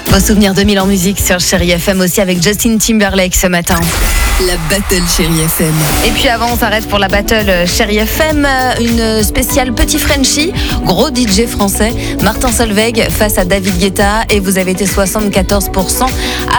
Vos souvenirs 2000 en musique sur Chérie FM aussi avec Justin Timberlake ce matin. La Battle Chérie FM. Et puis avant, on s'arrête pour la Battle Chérie FM, une spéciale Petit Frenchie, gros DJ français, Martin Solveig face à David Guetta, et vous avez été 74%